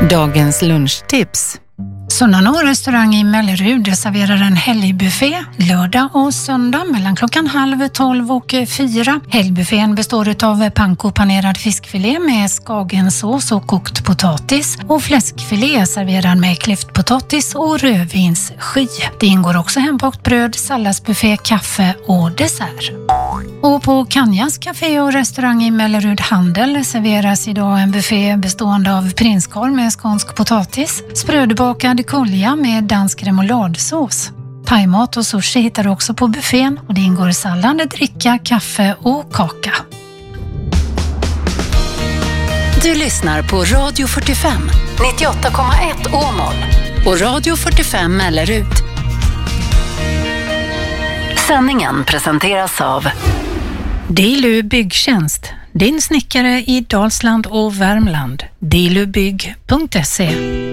Dagens lunchtips. Sunnanå restaurang i Mellerud serverar en helgbuffé lördag och söndag mellan klockan 11:30 och 4. Helgbuffén består av panko-panerad fiskfilé med skagensås och kokt potatis och fläskfilé serverad med klyftpotatis och rödvinssky. Det ingår också hembakt bröd, salladsbuffé, kaffe och dessert. Och på Kanjas café och restaurang i Mellerud Handel serveras idag en buffé bestående av prinskorv med skånsk potatis, sprödbakad kolja med dansk remouladsås. Thaimat och sushi hittar du också på buffén och det ingår sallad, dricka, kaffe och kaka. Du lyssnar på Radio 45, 98,1 Åmål och Radio 45 Mellerud. Sändningen presenteras av Dilu Byggtjänst, din snickare i Dalsland och Värmland. dilubygg.se